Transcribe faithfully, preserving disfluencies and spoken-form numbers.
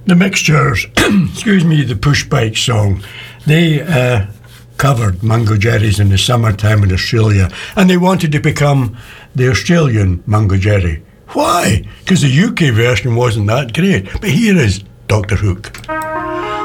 The Mixtures, excuse me, the Push Bike song, they uh, covered Mungo Jerry's in the summertime in Australia, and they wanted to become the Australian Mungo Jerry. Why? Because the U K version wasn't that great. But here is Doctor Hook.